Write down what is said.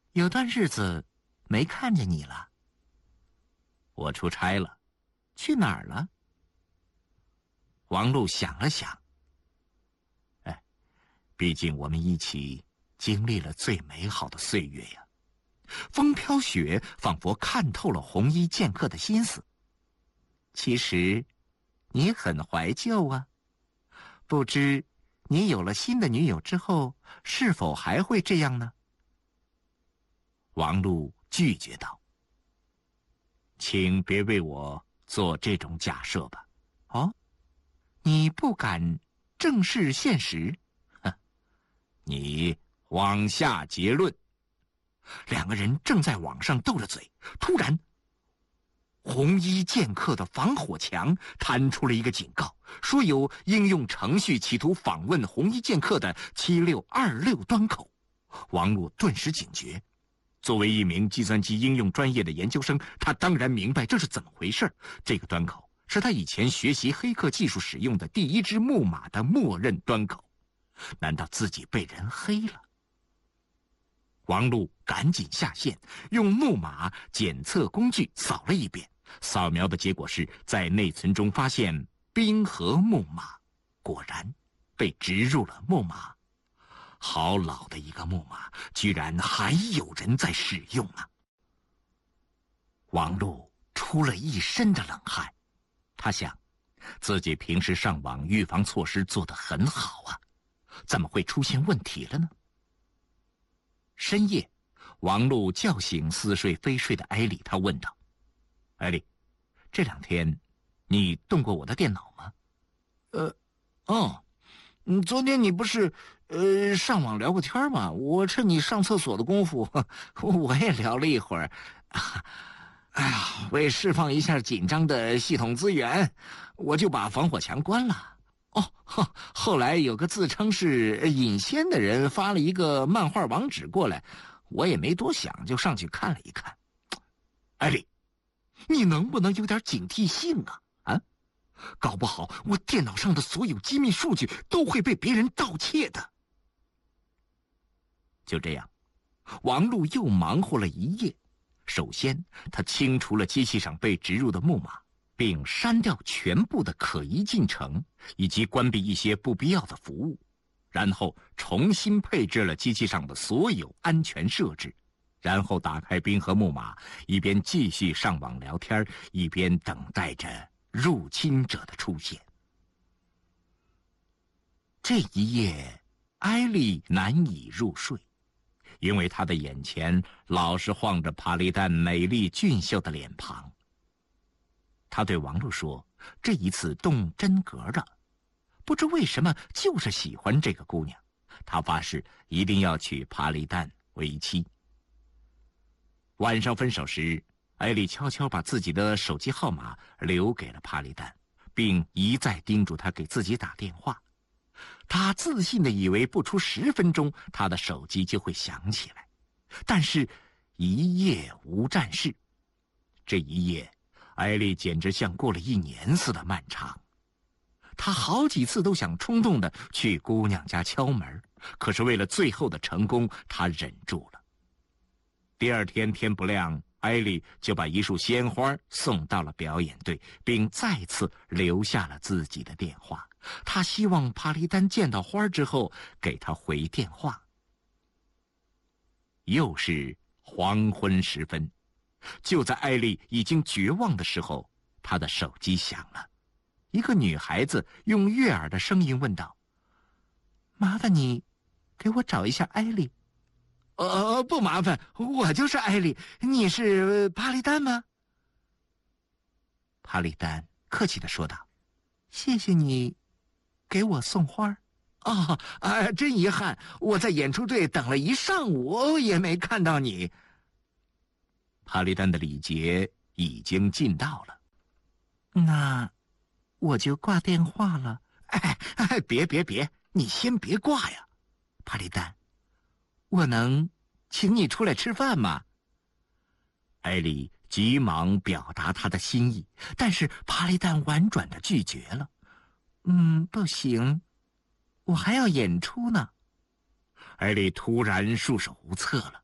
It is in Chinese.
有段日子没看见你了。 我出差了。 去哪儿了？ 王璐想了想，毕竟我们一起经历了最美好的岁月呀。 风飘雪仿佛看透了红衣剑客的心思。其实，你很怀旧啊。不知你有了新的女友之后，是否还会这样呢？ 王璐拒绝道：“请别为我做这种假设吧。” 哦，你不敢正视现实？ 哼，你往下结论。 两个人正在网上斗着嘴，突然，红衣剑客的防火墙弹出了一个警告，说有应用程序企图访问红衣剑客的7626端口。王璐顿时警觉。作为一名计算机应用专业的研究生，他当然明白这是怎么回事。这个端口是他以前学习黑客技术使用的第一只木马的默认端口。难道自己被人黑了？王璐赶紧下线，用木马检测工具扫了一遍，扫描的结果是在内存中发现冰河木马，果然被植入了木马。好老的一个木马，居然还有人在使用啊！王璐出了一身的冷汗，他想，自己平时上网预防措施做得很好啊，怎么会出现问题了呢？深夜，王璐叫醒似睡非睡的艾丽，他问道：“艾丽，这2天你动过我的电脑吗？”昨天你不是上网聊过天吗？我趁你上厕所的功夫，我也聊了一会儿。哎呀，为释放一下紧张的系统资源，我就把防火墙关了。后来有个自称是尹仙的人发了一个漫画网址过来，我也没多想，就上去看了一看。艾丽，你能不能有点警惕性啊？搞不好我电脑上的所有机密数据都会被别人盗窃的。就这样，王璐又忙活了一夜。首先，他清除了机器上被植入的木马，并删掉全部的可疑进程，以及关闭一些不必要的服务，然后重新配置了机器上的所有安全设置，然后打开冰河木马，一边继续上网聊天，一边等待着入侵者的出现。这一夜，艾丽难以入睡，因为她的眼前老是晃着帕利丹美丽俊秀的脸庞。她对王璐说：“这一次动真格了，不知为什么就是喜欢这个姑娘。她发誓一定要娶帕利丹为妻。”晚上分手时，艾丽悄悄把自己的手机号码留给了帕利丹，并一再叮嘱他给自己打电话。他自信地以为不出10分钟，他的手机就会响起来。但是，一夜无战事。这一夜，艾丽简直像过了1年似的漫长。他好几次都想冲动地去姑娘家敲门，可是为了最后的成功，他忍住了。第2天天不亮，艾丽就把一束鲜花送到了表演队，并再次留下了自己的电话。她希望帕利丹见到花之后给她回电话。又是黄昏时分，就在艾丽已经绝望的时候，她的手机响了。一个女孩子用悦耳的声音问道：“麻烦你给我找一下艾丽。”不麻烦，我就是艾丽。你是帕利丹吗？帕利丹客气地说道：“谢谢你给我送花。”真遗憾，我在演出队等了一上午也没看到你。帕利丹的礼节已经尽到了。那我就挂电话了。别，你先别挂呀，帕利丹。我能请你出来吃饭吗？艾丽急忙表达她的心意，但是帕利丹婉转地拒绝了。不行，我还要演出呢。艾丽突然束手无策了。